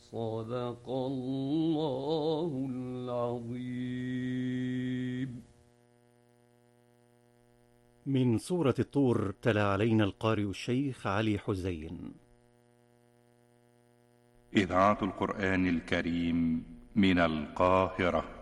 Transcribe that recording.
صدق الله العظيم. من سورة الطور تلا علينا القارئ الشيخ علي حزين. إذاعة القرآن الكريم من القاهرة.